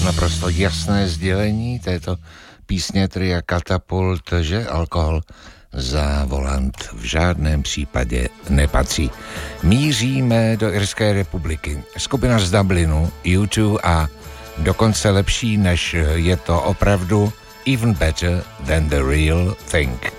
naprosto jasné sdělení této písně tria Katapult, že alkohol za volant v žádném případě nepatří. Míříme do Irské republiky. Skupina z Dublinu, U2 a dokonce lepší, než je to opravdu, Even Better Than The Real Thing.